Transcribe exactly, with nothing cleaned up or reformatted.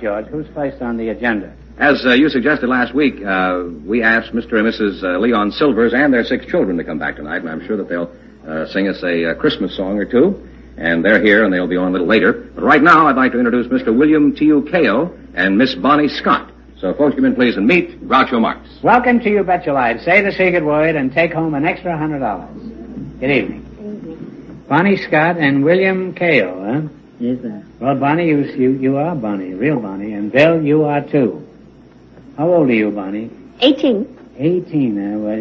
George. Who's placed on the agenda? As uh, you suggested last week, uh, we asked Mister and Missus Uh, Leon Silvers and their six children to come back tonight, and I'm sure that they'll uh, sing us a, a Christmas song or two. And they're here, and they'll be on a little later. But right now, I'd like to introduce Mister William T U Kao and Miss Bonnie Scott. So, folks, come in, please, and meet Groucho Marx. Welcome to you, Bet Your Life. Say the secret word and take home an extra hundred dollars. Good evening. Bonnie Scott and William Kao, huh? Yes, sir. Well, Bonnie, you, you you are Bonnie, real Bonnie, and Bill, you are too. How old are you, Bonnie? Eighteen. Eighteen, uh, well,